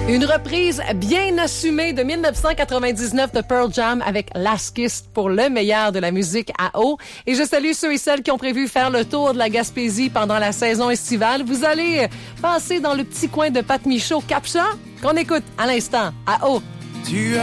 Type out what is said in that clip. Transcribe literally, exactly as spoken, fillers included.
Une reprise bien assumée de dix-neuf cent quatre-vingt-dix-neuf de Pearl Jam avec Last Kiss pour le meilleur de la musique à eau. Et je salue ceux et celles qui ont prévu faire le tour de la Gaspésie pendant la saison estivale. Vous allez passer dans le petit coin de Pat Michaud, Capcha, qu'on écoute à l'instant à eau. Tu